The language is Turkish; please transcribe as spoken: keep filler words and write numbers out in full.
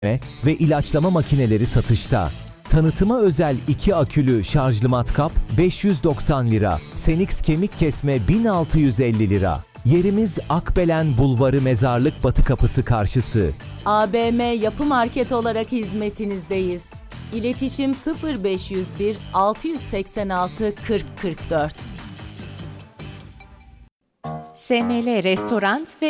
ve ilaçlama makineleri satışta. Tanıtıma özel iki akülü şarjlı matkap beş yüz doksan lira. Senix kemik kesme bin altı yüz elli lira. Yerimiz Akbelen Bulvarı Mezarlık Batı Kapısı karşısı. A B M Yapı Market olarak hizmetinizdeyiz. İletişim sıfır beş yüz bir altı seksen altı kırk kırk dört. S M L Restoran ve